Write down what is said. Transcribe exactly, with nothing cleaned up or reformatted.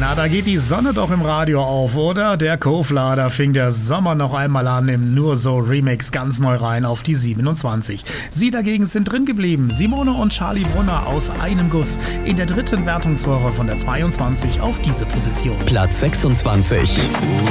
Na, da geht die Sonne doch im Radio auf, oder? Der Koflader fing der Sommer noch einmal an im Nur So Remix ganz neu rein auf die siebenundzwanzig. Sie dagegen sind drin geblieben. Simone und Charlie Brunner aus einem Guss in der dritten Wertungswoche von der zweiundzwanzig auf diese Position. Platz sechsundzwanzig.